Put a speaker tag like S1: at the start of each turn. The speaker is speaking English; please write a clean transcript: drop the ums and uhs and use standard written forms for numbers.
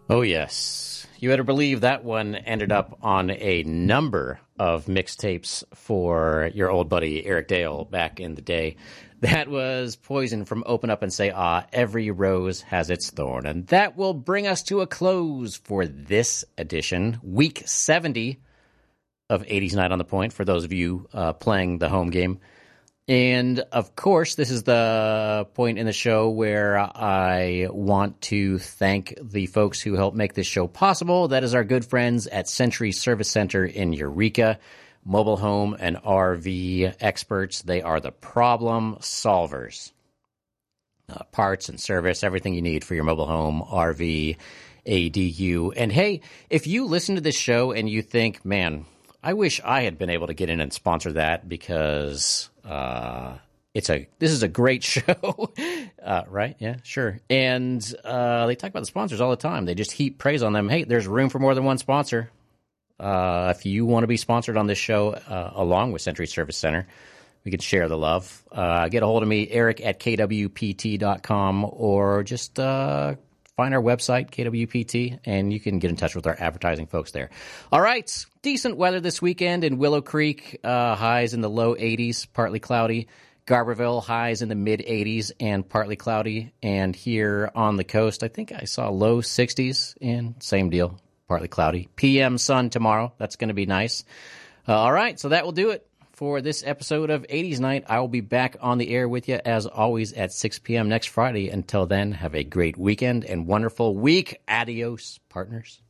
S1: Oh, yes. You better believe that one ended up on a number of mixtapes for your old buddy Eric Dale back in the day. That was Poison from Open Up and Say Ah, Every Rose Has Its Thorn. And that will bring us to a close for this edition, week 70 of 80s Night on the Point, for those of you playing the home game. And, of course, this is the point in the show where I want to thank the folks who helped make this show possible. That is our good friends at Century Service Center in Eureka, mobile home and RV experts. They are the problem solvers. Parts and service, everything you need for your mobile home, RV, ADU. And, hey, if you listen to this show and you think, man, I wish I had been able to get in and sponsor that because this is a great show, right? Yeah, sure. And they talk about the sponsors all the time. They just heap praise on them. Hey, there's room for more than one sponsor. If you want to be sponsored on this show along with Century Service Center, we can share the love. Get a hold of me, Eric at kwpt.com, or just find our website, KWPT, and you can get in touch with our advertising folks there. All right, decent weather this weekend in Willow Creek, highs in the low 80s, partly cloudy. Garberville, highs in the mid-80s and partly cloudy. And here on the coast, I think I saw low 60s, and same deal, partly cloudy. PM sun tomorrow. That's going to be nice. All right, so that will do it for this episode of 80s Night. I will be back on the air with you, as always, at 6 p.m. next Friday. Until then, have a great weekend and wonderful week. Adios, partners.